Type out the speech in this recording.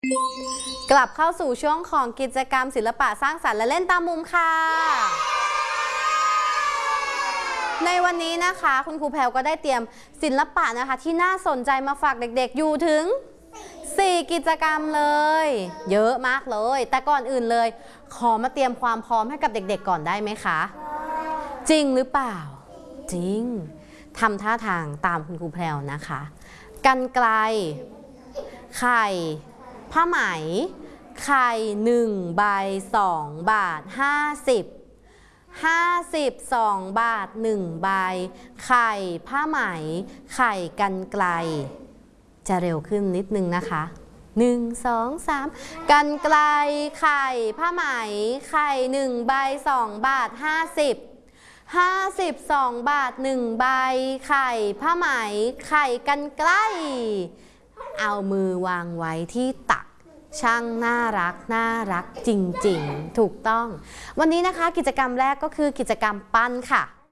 กลับเข้าสู่ช่วงของกิจกรรมศิลปะสร้างสรรค์และเล่นตามมุมค่ะในวันนี้นะคะคุณครูแพรวก็ได้เตรียมศิลปะนะคะที่น่าสนใจมาฝากเด็กๆอยู่ถึง4กิจกรรมเลยเยอะมากเลยแต่ก่อนอื่นเลยขอมาเตรียมความพร้อมให้กับเด็กๆก่อนได้ไหมคะจริงหรือเปล่าจริงทำท่าทางตามคุณครูแพรวนะคะกรรไกรไข่ผ้าไหมไข่1 ใบ2 บาท50 2 บาท1 ใบไข่ผ้าไหมไข่กรรไกรจะเร็วขึ้นนิดนึงนะคะ1 2 3กรรไกรไข่ผ้าไหมไข่1 ใบ2 บาท50 2 บาท1 ใบไข่ผ้าไหมไข่กรรไกรเอามือวางไว้ที่ตักช่างน่ารักจริงๆถูกต้องวันนี้นะคะกิจกรรมแรกก็คือกิจกรรมปั้นค่ะ